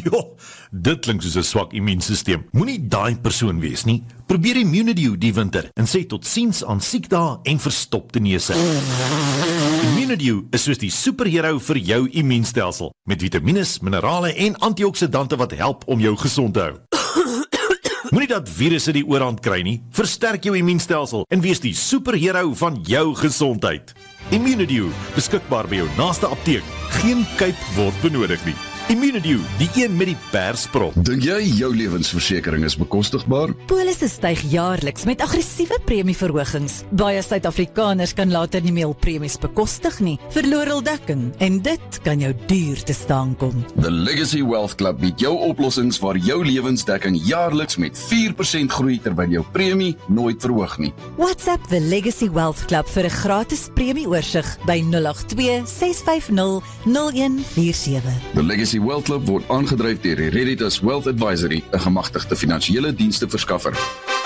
Jo, dit klink soos 'n swak immuunstelsel. Moenie daai persoon wees nie. Probeer Immunedio die winter en sê tot siens aan siekdae en verstopte neuse. Immunedio is soos die superhero vir jou immuunstelsel, met vitamiene, minerale en antioksidante wat help om jou gesond te hou. Moenie dat virusse die oorhand kry nie. Versterk jou immuunstelsel en wees die superhero van jou gesondheid. Immunedio, beskikbaar by jou naaste apteek. Geen kuip word benodig nie. Immunedio, die een met die persprop. Dink jy jou lewensversekering is bekostigbaar? Polisse styg jaarliks met aggressiewe premieverhogings. Baie Suid-Afrikaners kan later nie meer hul premies bekostig nie, verloor hul dekking en dit kan jou duur te staan kom. The Legacy Wealth Club bied jou oplossings waar jou lewensdekking jaarliks met 4% groei terwyl jou premie nooit verhoog nie. WhatsApp The Legacy Wealth Club vir 'n gratis premieoorsig by 082 650 0147. The Legacy Wealth Club word aangedryf deur Hereditas Wealth Advisory, 'n gemagtigde finansiële diensteverskaffer.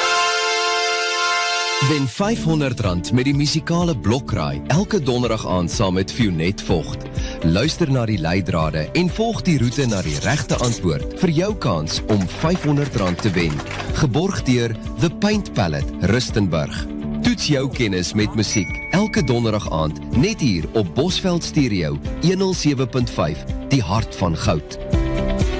Wen R500 met die musikale blokraai elke donderdag aand saam met Fionet Vogt. Luister na die leidrade en volg die roete na die regte antwoord vir jou kans om R500 te wen. Geborg deur The Paint Palette, Rustenburg. Toets jou kennis met musiek elke donderdag aand net hier op Bosveld Stereo 107.5, die hart van goud.